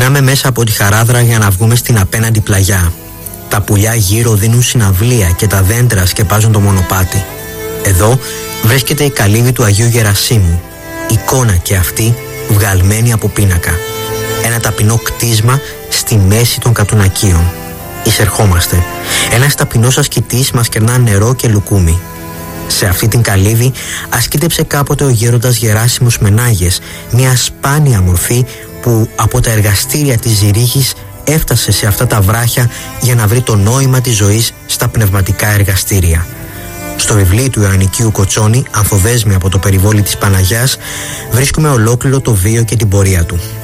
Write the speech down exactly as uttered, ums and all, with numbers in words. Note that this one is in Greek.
Περνάμε μέσα από τη Χαράδρα για να βγούμε στην απέναντι πλαγιά. Τα πουλιά γύρω δίνουν συναυλία και τα δέντρα σκεπάζουν το μονοπάτι. Εδώ βρίσκεται η καλύβη του Αγίου Γερασίμου, εικόνα και αυτή βγαλμένη από πίνακα. Ένα ταπεινό κτίσμα στη μέση των κατουνακίων. Εισερχόμαστε. Ένας ταπεινός ασκητής μας κερνά νερό και λουκούμι. Σε αυτή την καλύβη ασκήτεψε κάποτε ο γέροντας Γεράσιμος Μενάγες, μια σπάνια μορφή που από τα εργαστήρια της Ζηρίχης έφτασε σε αυτά τα βράχια για να βρει το νόημα της ζωής στα πνευματικά εργαστήρια. Στο βιβλίο του Ιωαννικίου Κοτσόνη, Ανθοδέσμη από το περιβόλι της Παναγιάς, βρίσκουμε ολόκληρο το βίο και την πορεία του.